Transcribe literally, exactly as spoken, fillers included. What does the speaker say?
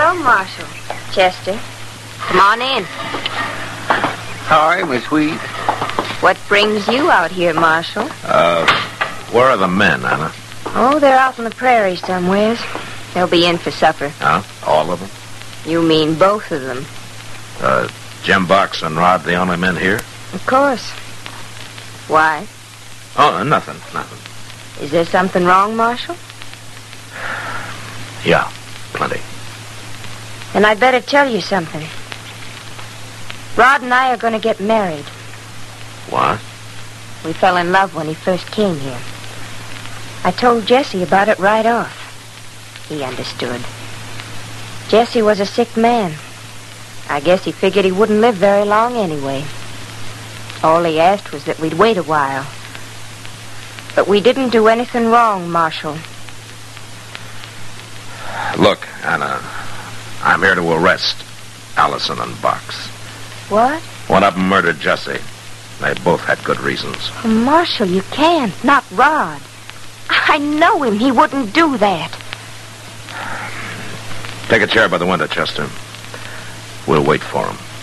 Hello, Marshal. Chester. Come on in. Hi, Miss Weed. What brings you out here, Marshal? Uh, where are the men, Anna? Oh, they're out on the prairie somewheres. They'll be in for supper. Huh? All of them? You mean both of them? Uh, Jim Box and Rod the only men here? Of course. Why? Oh, nothing, nothing. Is there something wrong, Marshal? Yeah, plenty. Then I'd better tell you something. Rod and I are going to get married. What? We fell in love when he first came here. I told Jesse about it right off. He understood. Jesse was a sick man. I guess he figured he wouldn't live very long anyway. All he asked was that we'd wait a while. But we didn't do anything wrong, Marshal. Look, Anna, I'm here to arrest Allison and Box. What? One of them murdered Jesse. They both had good reasons. Oh, Marshal, you can't. Not Rod. I know him. He wouldn't do that. Take a chair by the window, Chester. We'll wait for him.